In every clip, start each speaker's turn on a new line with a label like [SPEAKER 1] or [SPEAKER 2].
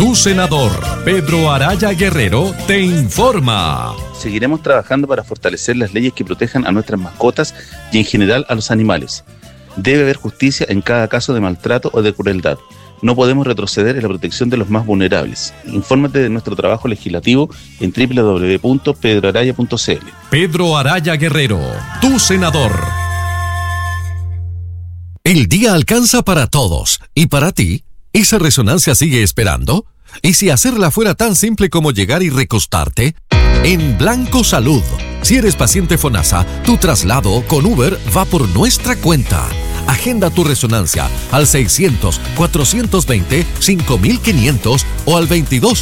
[SPEAKER 1] Tu senador, Pedro Araya Guerrero, te informa.
[SPEAKER 2] Seguiremos trabajando para fortalecer las leyes que protejan a nuestras mascotas y en general a los animales. Debe haber justicia en cada caso de maltrato o de crueldad. No podemos retroceder en la protección de los más vulnerables. Infórmate de nuestro trabajo legislativo en www.pedroaraya.cl.
[SPEAKER 1] Pedro Araya Guerrero, tu senador. El día alcanza para todos. ¿Y para ti? ¿Esa resonancia sigue esperando? ¿Y si hacerla fuera tan simple como llegar y recostarte? En Blanco Salud. Si eres paciente FONASA, tu traslado con Uber va por nuestra cuenta. Agenda tu resonancia al 600-420-5500 o al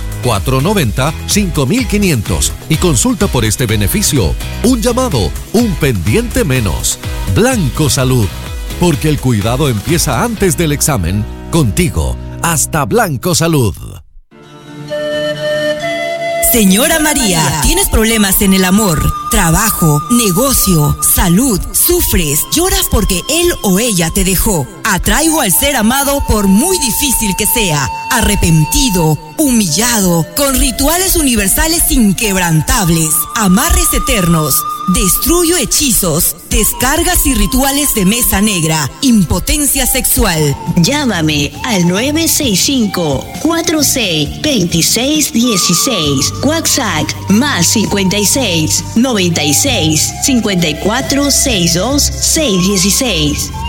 [SPEAKER 1] 22-490-5500 y consulta por este beneficio. Un llamado, un pendiente menos. Blanco Salud. Porque el cuidado empieza antes del examen. Contigo, hasta Blanco Salud.
[SPEAKER 3] Señora María, ¿tienes problemas en el amor, trabajo, negocio, salud? ¿Sufres? ¿Lloras porque él o ella te dejó? Atraigo al ser amado por muy difícil que sea, arrepentido, humillado, con rituales universales inquebrantables, amarres eternos. Destruyo hechizos, descargas y rituales de mesa negra, impotencia sexual.
[SPEAKER 4] Llámame al 965-462616. WhatsApp más 56 96 54 62 616.